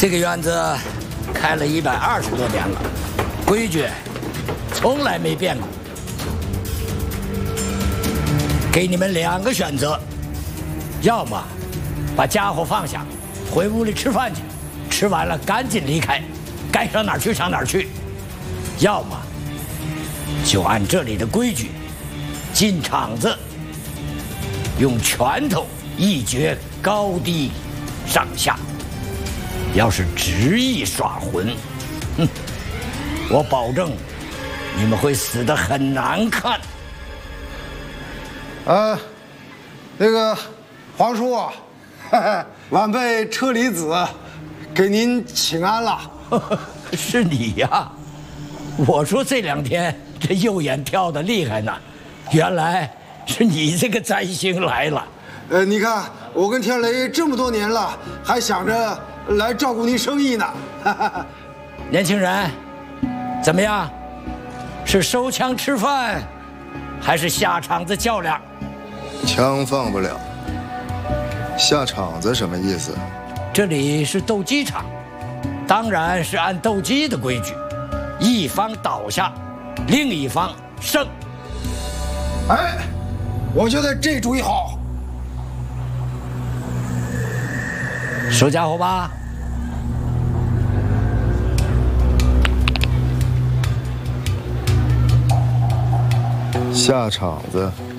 这个院子开了120多年了，规矩从来没变过。给你们2个选择，要么把家伙放下，回屋里吃饭去，吃完了赶紧离开，该上哪儿去上哪儿去；要么就按这里的规矩进场子，用拳头一决高低上下。要是执意耍混，我保证你们会死得很难看。 那个皇叔啊，晚辈车厘子给您请安了。 是你呀！我说这2天这右眼跳得厉害呢，原来是你这个灾星来了。 你看我跟天雷这么多年了，还想着来照顾您生意呢。 年轻人，怎么样？是收枪吃饭，还是下场子较量？ 枪放不了，下场子什么意思？ 这里是斗鸡场，当然是按斗鸡的规矩，一方倒下，另一方胜。 哎，我觉得这主意好。 收家伙吧。 下场子。